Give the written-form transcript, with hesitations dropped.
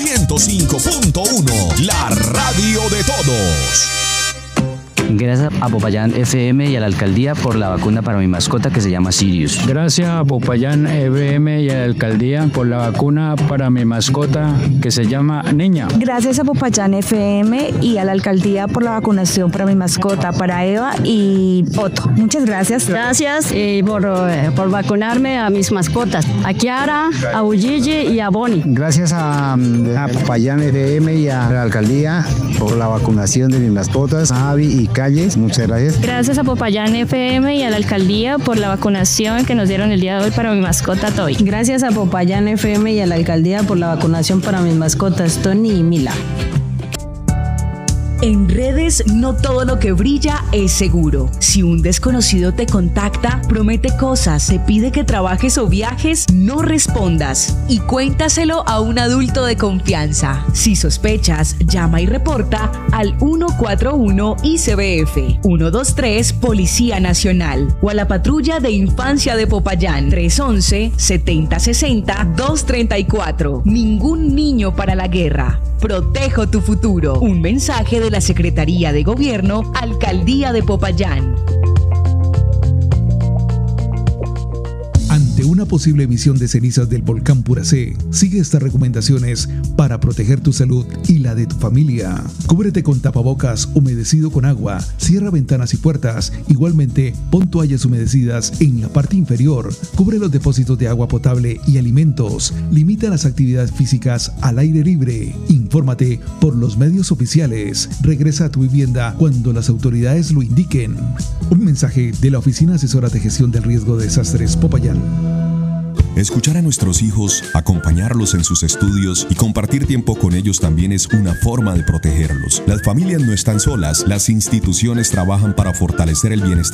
105.1, la radio de todos. Gracias a Popayán FM y a la alcaldía por la vacuna para mi mascota que se llama Sirius. Gracias a Popayán FM y a la alcaldía por la vacuna para mi mascota que se llama Niña. Gracias a Popayán FM y a la alcaldía por la vacunación para mi mascota, para Eva y Otto. Muchas gracias. Gracias por vacunarme a mis mascotas, a Kiara, a Ujiji y a Bonnie. Gracias a Popayán FM y a la alcaldía por la vacunación de mis mascotas, a Javi y Calles. Muchas gracias. Gracias a Popayán FM y a la alcaldía por la vacunación que nos dieron el día de hoy para mi mascota Toy. Gracias a Popayán FM y a la alcaldía por la vacunación para mis mascotas Tony y Mila. En redes, no todo lo que brilla es seguro. Si un desconocido te contacta, promete cosas, te pide que trabajes o viajes, no respondas y cuéntaselo a un adulto de confianza. Si sospechas, llama y reporta al 141 ICBF, 123 Policía Nacional o a la Patrulla de Infancia de Popayán, 311-7060-234. Ningún niño para la guerra. Protejo tu futuro. Un mensaje de la Secretaría de Gobierno, Alcaldía de Popayán. Ante una posible emisión de cenizas del volcán Puracé, sigue estas recomendaciones para proteger tu salud y la de tu familia. Cúbrete con tapabocas humedecido con agua, cierra ventanas y puertas. Igualmente, pon toallas humedecidas en la parte inferior. Cubre los depósitos de agua potable y alimentos. Limita las actividades físicas al aire libre. Infórmate por los medios oficiales. Regresa a tu vivienda cuando las autoridades lo indiquen. Un mensaje de la Oficina Asesora de Gestión del Riesgo de Desastres Popayán. Escuchar a nuestros hijos, acompañarlos en sus estudios y compartir tiempo con ellos también es una forma de protegerlos. Las familias no están solas, las instituciones trabajan para fortalecer el bienestar